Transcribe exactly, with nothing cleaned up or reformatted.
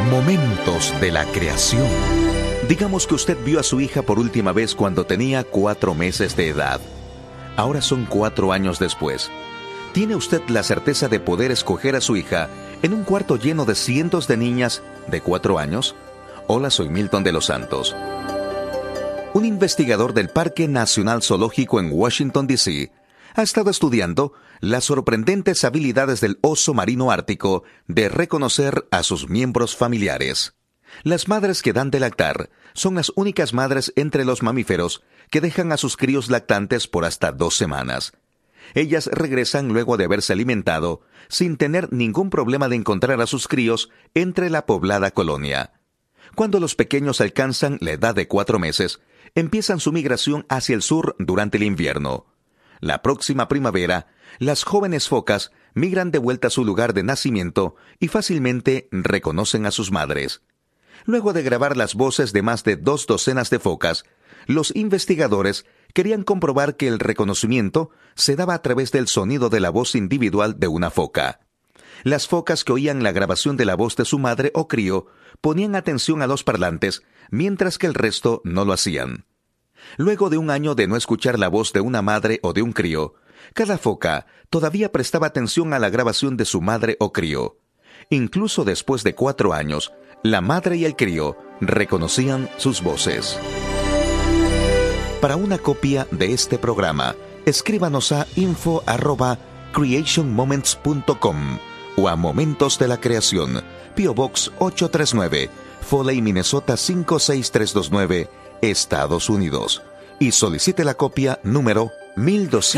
Momentos de la creación. Digamos que usted vio a su hija por última vez cuando tenía cuatro meses de edad. Ahora son cuatro años después. ¿Tiene usted la certeza de poder escoger a su hija en un cuarto lleno de cientos de niñas de cuatro años? Hola, soy Milton de los Santos. Un investigador del Parque Nacional Zoológico en Washington, D C, ha estado estudiando las sorprendentes habilidades del oso marino ártico de reconocer a sus miembros familiares. Las madres que dan de lactar son las únicas madres entre los mamíferos que dejan a sus críos lactantes por hasta dos semanas. Ellas regresan luego de haberse alimentado sin tener ningún problema de encontrar a sus críos entre la poblada colonia. Cuando los pequeños alcanzan la edad de cuatro meses, empiezan su migración hacia el sur durante el invierno. La próxima primavera, las jóvenes focas migran de vuelta a su lugar de nacimiento y fácilmente reconocen a sus madres. Luego de grabar las voces de más de dos docenas de focas, los investigadores querían comprobar que el reconocimiento se daba a través del sonido de la voz individual de una foca. Las focas que oían la grabación de la voz de su madre o crío ponían atención a los parlantes, mientras que el resto no lo hacían. Luego de un año de no escuchar la voz de una madre o de un crío, cada foca todavía prestaba atención a la grabación de su madre o crío. Incluso después de cuatro años, la madre y el crío reconocían sus voces. Para una copia de este programa, escríbanos a info arroba creation moments punto com o a Momentos de la Creación, P O Box ocho tres nueve, Foley, Minnesota cinco seis tres dos nueve, Estados Unidos, y solicite la copia número mil doscientos.